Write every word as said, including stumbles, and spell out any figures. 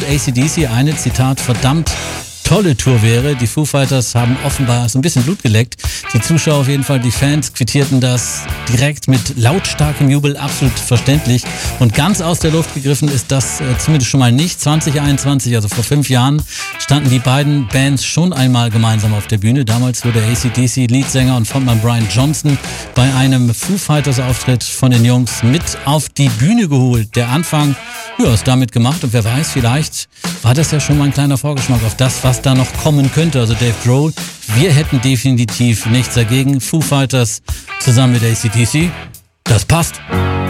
und A C D C eine, Zitat, verdammt tolle Tour wäre. Die Foo Fighters haben offenbar so ein bisschen Blut geleckt. Die Zuschauer, auf jeden Fall die Fans, quittierten das direkt mit lautstarkem Jubel, absolut verständlich. Und ganz aus der Luft gegriffen ist das äh, zumindest schon mal nicht. zwanzig einundzwanzig, also vor fünf Jahren, standen die beiden Bands schon einmal gemeinsam auf der Bühne. Damals wurde A C D C Leadsänger und Frontmann Brian Johnson bei einem Foo Fighters Auftritt von den Jungs mit auf die Bühne geholt. Der Anfang, ja, ist damit gemacht und wer weiß, vielleicht war das ja schon mal ein kleiner Vorgeschmack auf das, was da noch kommen könnte. Also Dave Grohl, wir hätten definitiv nichts dagegen. Foo Fighters zusammen mit A C D C, das passt.